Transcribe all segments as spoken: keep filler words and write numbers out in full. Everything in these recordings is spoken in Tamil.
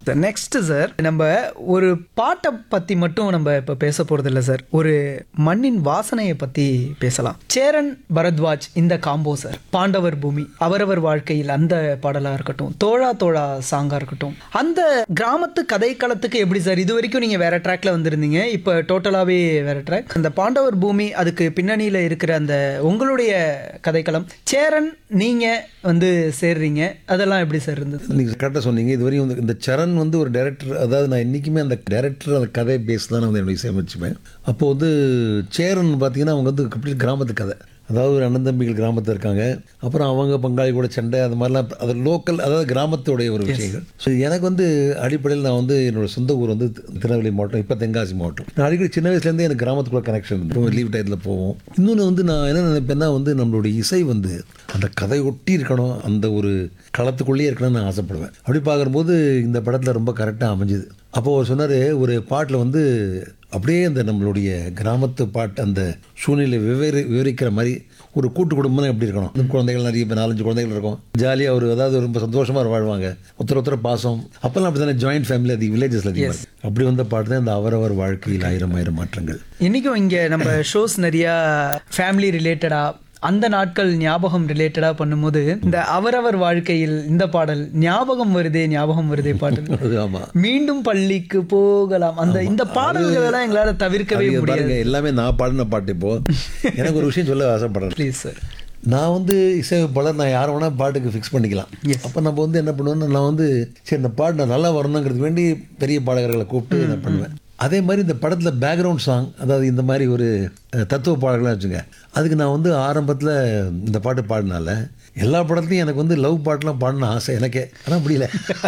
நெக்ஸ்ட் சார், நம்ம ஒரு பாட்டை பத்தி மட்டும் நம்ம இப்ப பேச போறது இல்ல சார், ஒரு மண்ணின் வாசனையை பத்தி பேசலாம். சேரன் பரத்வாஜ் இந்த காம்போ சார், பாண்டவர் பூமி, அவரவர் வாழ்க்கையில் அந்த பாடலா இருக்கட்டும், தோழா தோழா சாங்கா இருக்கட்டும், அந்த கிராமத்து கதைக்களத்துக்கு எப்படி சார்? இது வரைக்கும் நீங்க வேற ட்ராக்ல வந்திருந்தீங்க, இப்ப டோட்டலாவே வேற ட்ராக். அந்த பாண்டவர் பூமி அதுக்கு பின்னணியில இருக்கிற அந்த உங்களுடைய கதைக்களம், சேரன் நீங்க வந்து சேர்றீங்க, அதெல்லாம் எப்படி சார் இருந்தது? நீங்க கரெக்டாக சொன்னீங்க. இதுவரையும் வந்து இந்த சரண் வந்து ஒரு டைரக்டர், அதாவது நான் என்றைக்குமே அந்த டைரக்டர் அந்த கதை பேஸ் தான் வந்து என்னுடைய இசையமைச்சுப்பேன். அப்போது வந்து சேரன் பார்த்தீங்கன்னா அவங்க வந்து கம்ப்ளீட் கிராமத்து கதை, அதாவது ஒரு அண்ணன் தம்பிகள் கிராமத்தில் இருக்காங்க, அப்புறம் அவங்க பங்காளி கூட சண்டை, அது மாதிரிலாம், அது லோக்கல், அதாவது கிராமத்துடைய ஒரு விஷயங்கள். ஸோ எனக்கு வந்து அடிப்படையில் நான் வந்து என்னோடய சொந்த ஊர் வந்து திருநெல்வேலி மாவட்டம், இப்போ தென்காசி மாவட்டம். நான் அடிக்கடி சின்ன வயசுலேருந்தே எனக்கு கிராமத்துக்குள்ள கனெக்ஷன் இருந்தது. லீவ் டயத்தில் போவோம். இன்னொன்று வந்து நான் என்ன நினைப்பேன்னா வந்து நம்மளுடைய இசை வந்து அந்த கதை ஒட்டி இருக்கணும், அந்த ஒரு களத்துக்குள்ளேயே இருக்கணும்னு நான் ஆசைப்படுவேன். அப்படி பார்க்கும்போது இந்த படத்தில் ரொம்ப கரெக்டாக அமைஞ்சுது. அப்போது அவர் சொன்னார், ஒரு பாட்டில் வந்து அப்படியே அந்த நம்மளுடைய கிராமத்து பாட்டு அந்த சூழ்நிலை விவரி விவரிக்கிற மாதிரி ஒரு கூட்டு குடும்பம் எப்படி இருக்கணும், குழந்தைகள் நிறைய பேர், நாலஞ்சு குழந்தைகள் இருக்கும், ஜாலியாக ஒரு, அதாவது ரொம்ப சந்தோஷமாக வாழ்வாங்க, ஒருத்தர் ஒருத்தர் பாசம். அப்போல்லாம் அப்படி தானே ஜாயின்ட் ஃபேமிலி அது வில்லேஜஸில் அதிகமாக. அப்படி வந்த பாட்டு தான் இந்த அவரவர் வாழ்க்கையில் ஆயிரம் ஆயிரம் மாற்றங்கள். இன்றைக்கும் இங்கே நம்ம ஷோஸ் நிறையா ஃபேமிலி ரிலேட்டடாக, அந்த நாட்கள் ஞாபகம் ரிலேட்டடா பண்ணும்போது இந்த அவரவர் வாழ்க்கையில் இந்த பாடல் ஞாபகம் வருதே ஞாபகம் வருதே பாடல், மீண்டும் பள்ளிக்கு போகலாம், அந்த இந்த பாடல்கள் எல்லாம் எங்களால தவிர்க்கவே முடியாது. எல்லாமே நான் பாடின பாட்டு. இப்போ எனக்கு ஒரு விஷயம் சொல்ல ஆசைப்படுறேன் ப்ளீஸ் சார். நான் வந்து இசையமைப்பாளர், நான் யாரை வேணால் பாட்டுக்கு ஃபிக்ஸ் பண்ணிக்கலாம். அப்போ நம்ம வந்து என்ன பண்ணுவேன்னா, நான் வந்து சரி இந்த பாட்டு நான் நல்லா வரணுங்கிறது வேண்டி பெரிய பாடகர்களை கூப்பிட்டு என்ன பண்ணுவேன். அதே மாதிரி இந்த படத்தில் பேக்ரவுண்ட் சாங், அதாவது இந்த மாதிரி ஒரு தத்துவ பாடல்கள்லாம் வச்சுங்க, அதுக்கு நான் வந்து ஆரம்பத்தில் இந்த பாட்டு பாடினால எல்லா படத்துலையும் எனக்கு வந்து லவ் பாட்டெலாம் பாடின ஆசை எனக்கே, ஆனால் முடியல.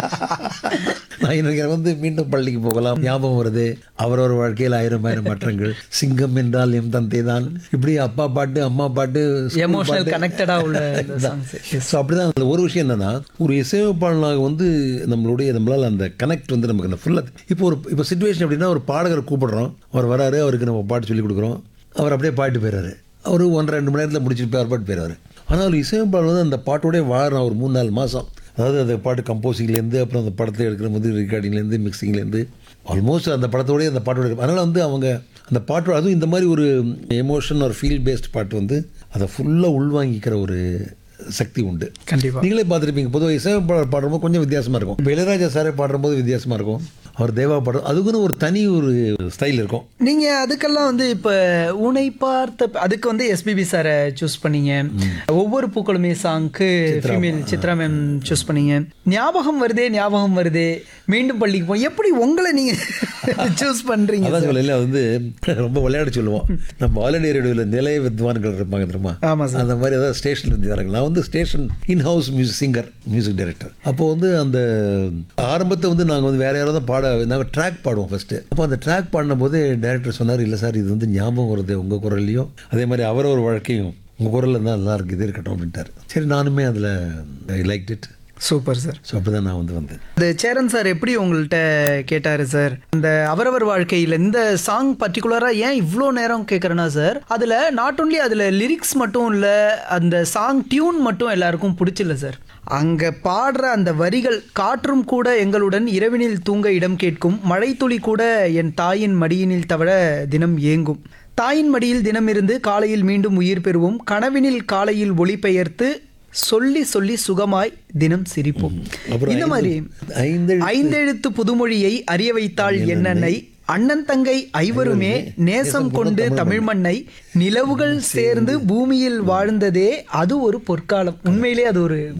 நான் எனக்கு வந்து மீண்டும் பள்ளிக்கு போகலாம், ஞாபகம் வருது, அவரவர் வாழ்க்கையில் ஆயிரம் ஆயிரம் மாற்றங்கள், சிங்கம் என்றால் எம் தந்தை தான், இப்படி அப்பா பாட்டு அம்மா பாட்டு எமோஷனல் கனெக்டடாக உள்ள. ஸோ அப்படிதான். அந்த ஒரு விஷயம் என்னன்னா, ஒரு இசையமைப்பாளனாக வந்து நம்மளுடைய நம்மளால் அந்த கனெக்ட் வந்து நமக்கு அந்த ஃபுல்லாக இப்போ ஒரு இப்போ சிச்சுவேஷன் எப்படின்னா, ஒரு பாடகரை கூப்பிடுறோம், அவர் வராரு, அவருக்கு நம்ம பாட்டு சொல்லிக் கொடுக்குறோம், அவர் அப்படியே பாட்டு போயிடுறாரு, அவர் ஒன்றரை ரெண்டு மணி நேரத்தில் முடிச்சுட்டு போய் அவர் பாட்டு போயிடுவார். ஆனால் ஒரு இசையமைப்பாளர் வந்து அந்த பாட்டோடய வாழறான் ஒரு மூணு நாலு மாதம். அதாவது அந்த பாட்டு கம்போசிங்லேருந்து, அப்புறம் அந்த படத்தை எடுக்கிற போது ரெக்கார்டிங்லேருந்து, மிக்சிங்லேருந்து, ஆல்மோஸ்ட் அந்த படத்தோடய அந்த பாட்டோட. அதனால் வந்து அவங்க அந்த பாட்டோட, அதுவும் இந்த மாதிரி ஒரு எமோஷன் ஒரு ஃபீல் பேஸ்ட் பாட்டு வந்து அதை ஃபுல்லாக உள்வாங்கிக்கிற ஒரு சக்தி உண்டு. கண்டிப்பாக நீங்களே பார்த்துருப்பீங்க, பொதுவாக இசையமைப்பாளர் பாடுறபோது கொஞ்சம் வித்தியாசமாக இருக்கும். இப்போ இளையராஜா சாரை பாடுறபோது வித்தியாசமாக இருக்கும், அவர் தேவா பாடுறது அதுக்குன்னு ஒரு தனி ஒரு ஸ்டைல் இருக்கும். நீங்கள் அதுக்கெல்லாம் வந்து இப்போ உன்னை பார்த்த அதுக்கு வந்து எஸ்பிபி சாரை சூஸ் பண்ணீங்க, ஒவ்வொரு பூக்களுமே சாங்க்கு ஃபீமேல் சித்ரா மேம் சூஸ் பண்ணீங்க, ஞாபகம் வருதே ஞாபகம் வருதே, மீண்டும் பள்ளிக்கு போய், எப்படி உங்களை நீங்கள் சூஸ் பண்ணுறீங்க? அதான் சொல்லல, அது வந்து ரொம்ப விளையாட சொல்லுவோம். நம்ம ஆல் இண்டியா ரேடியோவில் நிலைய வித்வான்கள் இருப்பாங்க தெரியுமா? ஆமாம் சார். அந்த மாதிரி அதாவது ஸ்டேஷன் இருந்து வராங்க. நான் வந்து station in-house music singer, music director. அப்போ வந்து அந்த ஆரம்பத்தை வந்து நாங்கள் வந்து வேற யாராவது பாட, நாங்கள் ட்ராக் பாடுவோம் ஃபர்ஸ்ட். அப்போ அந்த ட்ராக் பாடின போது டைரக்டர் சொன்னார், இல்லை சார் இது வந்து ஞாபகம் வருது உங்கள் குரல்லையும், அதே மாதிரி அவரவர் வாழ்க்கையும் உங்கள் குரலில் இருந்தால் நல்லா இருக்குது, இது இருக்கட்டும் அப்படின்ட்டார். சரி, நானுமே அதில் I like it. Super sir. So அப்படி தான் நான் வந்து வந்தேன். இந்த சேரன் சார் எப்படி உங்கள்கிட்ட கேட்டார் சார், அந்த அவரவர் வாழ்க்கையில் இந்த சாங் பர்டிகுலராக ஏன் இவ்வளோ நேரம் கேட்குறேன்னா சார், அதில் நாட் ஓன்லி அதில் லிரிக்ஸ் மட்டும் இல்லை, அந்த சாங் டியூன் மட்டும் எல்லாருக்கும் பிடிச்சில்ல சார், அங்கே பாடுற அந்த வரிகள், காற்றும் கூட எங்களுடன் இரவினில் தூங்க இடம் கேட்கும், மழை துளி கூட என் தாயின் மடியினில் தவிர தினம் ஏங்கும், தாயின் மடியில் தினம் இருந்து காலையில் மீண்டும் உயிர் பெறுவோம், கனவினில் காலையில் ஒளி பெயர்த்து சொல்லி சொல்லி சுகமாய் தினம் சிரிப்போம். இந்த மாதிரி ஐந்தெழுத்து புதுமொழியை அறிய வைத்தாள் என்னை, அண்ணன் தங்கை ஐவருமே நேசம் கொண்டு தமிழ் மண்ணை, நிலவுகள் சேர்ந்து பூமியில் வாழ்ந்ததே அது ஒரு பொற்காலம். உண்மையிலே அது ஒரு